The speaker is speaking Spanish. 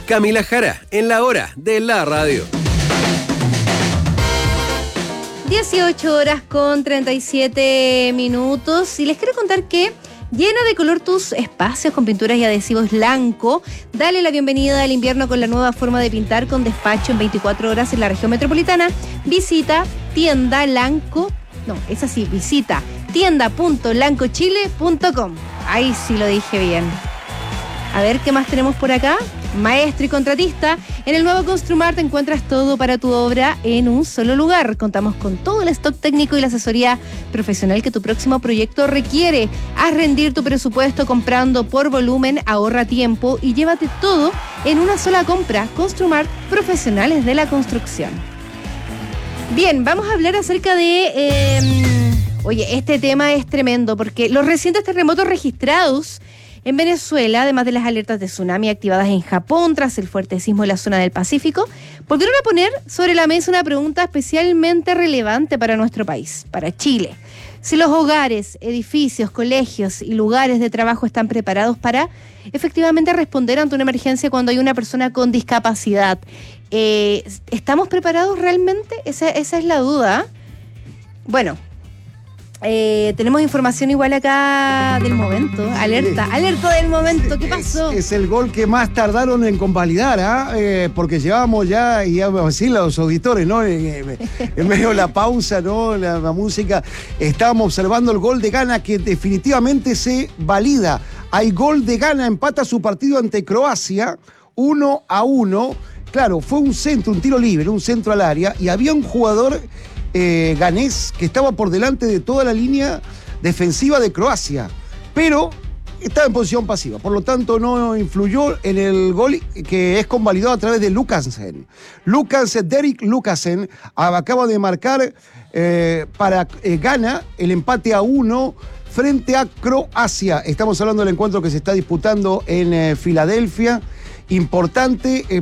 Camila Jara, en la hora de la radio. 18 horas con 37 minutos. Y les quiero contar que llena de color tus espacios con pinturas y adhesivos Lanco. Dale la bienvenida al invierno con la nueva forma de pintar con despacho en 24 horas en la región metropolitana. Visita visita tienda.lancochile.com. Ahí sí lo dije bien. A ver, ¿qué más tenemos por acá? Maestro y contratista. En el nuevo Construmart encuentras todo para tu obra en un solo lugar. Contamos con todo el stock técnico y la asesoría profesional que tu próximo proyecto requiere. Haz rendir tu presupuesto comprando por volumen, ahorra tiempo y llévate todo en una sola compra. Construmart, profesionales de la construcción. Bien, vamos a hablar acerca de... Oye, este tema es tremendo porque los recientes terremotos registrados en Venezuela, además de las alertas de tsunami activadas en Japón tras el fuerte sismo en la zona del Pacífico, volvieron a poner sobre la mesa una pregunta especialmente relevante para nuestro país, para Chile. Si los hogares, edificios, colegios y lugares de trabajo están preparados para efectivamente responder ante una emergencia cuando hay una persona con discapacidad. ¿Estamos preparados realmente? Esa es la duda. Bueno, tenemos información igual acá del momento. Alerta del momento. ¿Qué pasó? Es el gol que más tardaron en convalidar, porque llevábamos ya, y así los auditores, ¿no? En medio de la pausa, ¿no? La música. Estábamos observando el gol de Ghana que definitivamente se valida. Hay gol de Ghana, empata su partido ante Croacia, 1-1. Claro, fue un tiro libre, un centro al área, y había un jugador ganés que estaba por delante de toda la línea defensiva de Croacia, pero estaba en posición pasiva, por lo tanto no influyó en el gol que es convalidado a través de Lucasen. Derek Lucasen acaba de marcar para Ghana el empate a 1 frente a Croacia. Estamos hablando del encuentro que se está disputando en Filadelfia. Importante